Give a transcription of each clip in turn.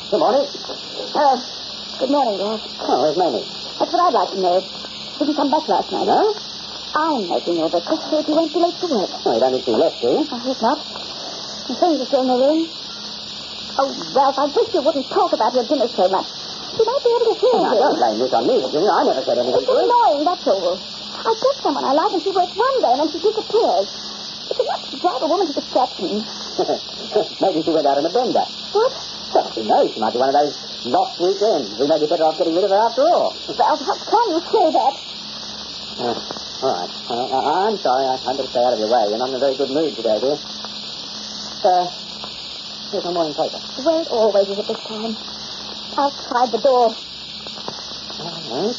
Good morning. Good morning, Ralph. Oh, where's Mamie? That's what I'd like to know. Didn't come back last night. Huh? I'm making your breakfast so you won't be late for work. Oh, you don't need to be left, do you? I hope not. The things are still in the room. Oh, Ralph, I wish you wouldn't talk about your dinner so much. You might be able to hear Now, you. don't blame this on me, Virginia. I never said anything It's to her. annoying, that's all. I get someone I like and she works one day and then she disappears. It's enough to drive a woman to distraction. Maybe she went out on a bender. What? Well, who knows? She might be one of those lost weekends. We may be better off getting rid of her after all. Ralph, how can you say that? All right. I'm sorry. I better stay out of your way. You're not in a very good mood today, dear. Here's my morning paper. Well, it always is at this time. Outside the door. Okay.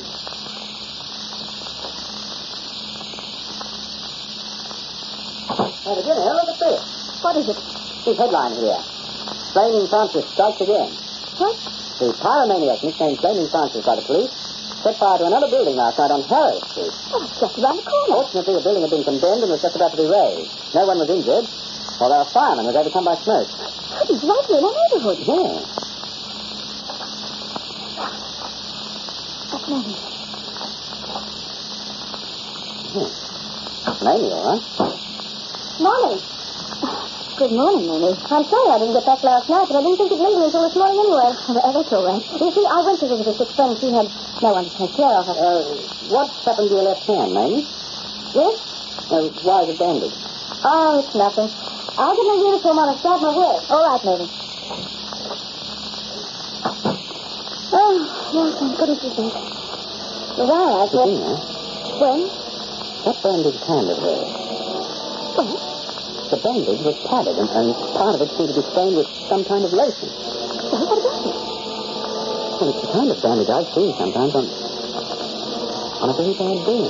Hey, Virginia, look at this. What is it? This headline here. Flaming Francis strikes again. What? The pyromaniac nicknamed Flaming Francis by the police set fire to another building last night on Harrow Street. Oh, it's just around the corner. Fortunately, the building had been condemned and was just about to be razed. No one was injured, although a fireman was overcome by smoke. It's right here in our neighborhood. Yeah. That's Mamie. Mamie, all right. Morning. Good morning, Mamie. I'm sorry I didn't get back last night, but I didn't think it'd leave me until this morning anyway. That's all right. You see, I went to visit a sick friend. She had no one to take care of her. What's happened to your left hand, Mamie? Yes? Why is it bandaged? Oh, it's nothing. I'll get my uniform on and start my work. All right, Mamie. Oh, well, thank goodness you're safe. Well, all right, well... Virginia, When? that bandaged hand of hers. Well, The bandage was padded, and part of it seemed to be stained with some kind of lotion. what about it? Well, it's the kind of bandage I've seen sometimes on a very bad day.